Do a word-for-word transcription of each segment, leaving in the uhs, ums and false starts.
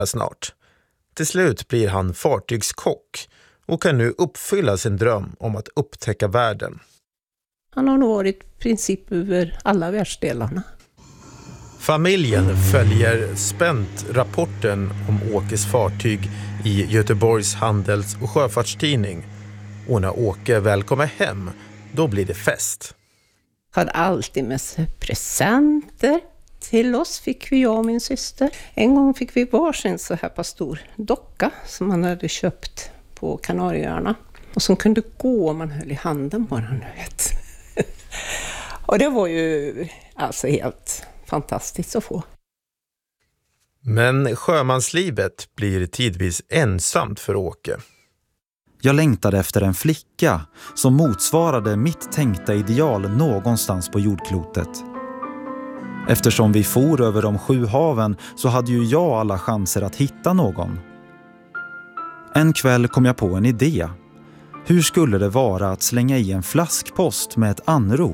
snart. Till slut blir han fartygskock och kan nu uppfylla sin dröm om att upptäcka världen. Han har nog varit i princip över alla världsdelarna. Familjen följer spänt rapporten om Åkes fartyg i Göteborgs handels- och sjöfartstidning. Och när Åke väl kommer hem, då blir det fest. Hade alltid med sig presenter. Till oss fick vi, jag och min syster. En gång fick vi varsin så här på stor docka som man hade köpt på Kanarieöarna. Och som kunde gå om man höll i handen på den, vet. Och det var ju alltså helt fantastiskt att få. Men sjömanslivet blir tidvis ensamt för Åke. Jag längtade efter en flicka som motsvarade mitt tänkta ideal någonstans på jordklotet. Eftersom vi for över de sju haven så hade ju jag alla chanser att hitta någon. En kväll kom jag på en idé. Hur skulle det vara att slänga i en flaskpost med ett anrop?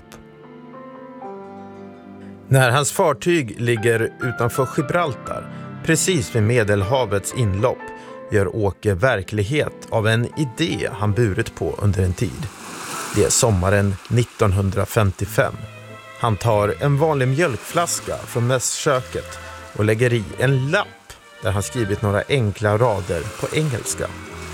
När hans fartyg ligger utanför Gibraltar, precis vid Medelhavets inlopp, gör Åke verklighet av en idé han burit på under en tid. Det är sommaren nittonhundrafemtiofem. Han tar en vanlig mjölkflaska från mässköket och lägger i en lapp där han skrivit några enkla rader på engelska.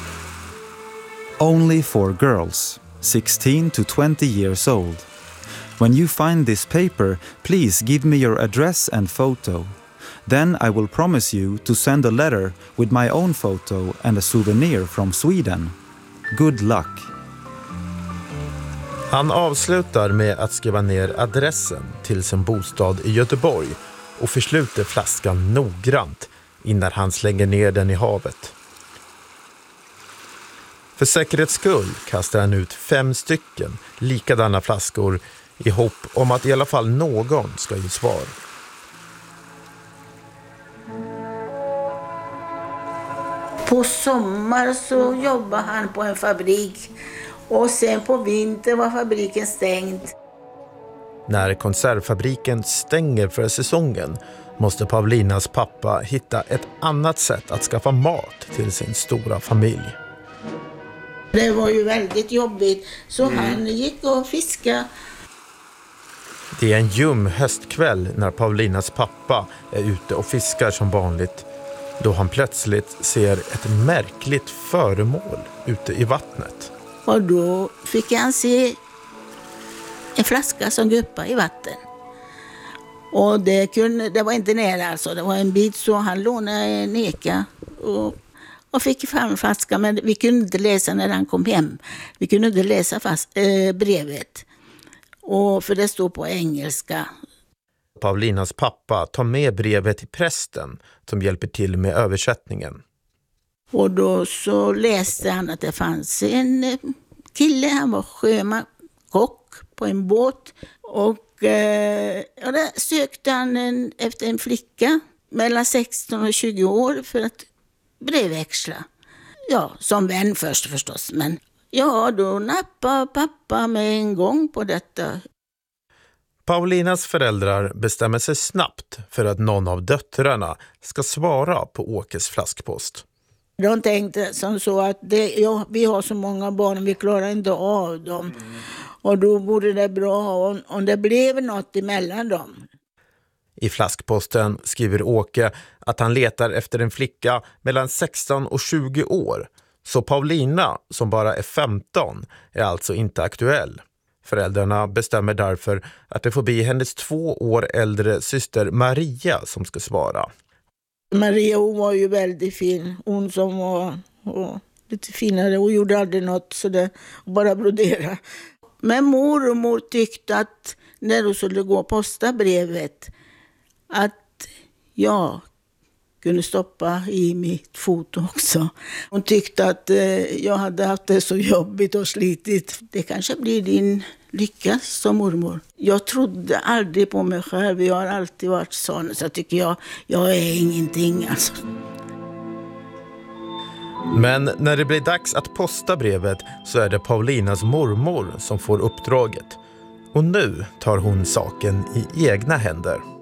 Only for girls, sixteen to twenty years old. When you find this paper, please give me your address and photo. Then I will promise you to send a letter with my own photo and a souvenir from Sweden. Good luck. Han avslutar med att skriva ner adressen till sin bostad i Göteborg och försluter flaskan noggrant innan han slänger ner den i havet. För säkerhets skull kastar han ut fem stycken likadana flaskor i hopp om att i alla fall någon ska ge svar. På sommar så jobbade han på en fabrik och sen på vinter var fabriken stängd. När konservfabriken stänger för säsongen måste Paulinas pappa hitta ett annat sätt att skaffa mat till sin stora familj. Det var ju väldigt jobbigt så mm. han gick och fiskade. Det är en ljum höstkväll när Paulinas pappa är ute och fiskar som vanligt, då han plötsligt ser ett märkligt föremål ute i vattnet. Och då fick han se en flaska som guppade i vatten. Och det, kunde, det var inte nära alltså, det var en bit så han lånade en eka och, och fick fram en flaska. Men vi kunde inte läsa när han kom hem. Vi kunde inte läsa fast, äh, brevet. Och för det står på engelska. Paulinas pappa tar med brevet till prästen som hjälper till med översättningen. Och då så läste han att det fanns en kille, han var sjöman, kock på en båt. Och eh, ja, där sökte han en, efter en flicka mellan sexton och tjugo år för att brevväxla. Ja, som vän först förstås, men ja, då nappade pappa med en gång på detta. Paulinas föräldrar bestämmer sig snabbt för att någon av döttrarna ska svara på Åkes flaskpost. De tänkte som så att det, ja, vi har så många barn, vi klarar inte av dem. Mm. Och då borde det bra om, om det blev något emellan dem. I flaskposten skriver Åke att han letar efter en flicka mellan sexton och tjugo år. Så Paulina, som bara är femton, är alltså inte aktuell. Föräldrarna bestämmer därför att det får bli hennes två år äldre syster Maria som ska svara. Maria, hon var ju väldigt fin. Hon som var och, lite finare. Hon gjorde aldrig något så det bara brodera. Men mor och mor tyckte att när hon skulle gå och posta brevet att jag kunde stoppa i mitt foto också. Hon tyckte att eh, jag hade haft det så jobbigt och slitigt. Det kanske blir din lycka som mormor. Jag trodde aldrig på mig själv. Jag har alltid varit sån. Så tycker jag, jag är ingenting alltså. Men när det blir dags att posta brevet så är det Paulinas mormor som får uppdraget. Och nu tar hon saken i egna händer.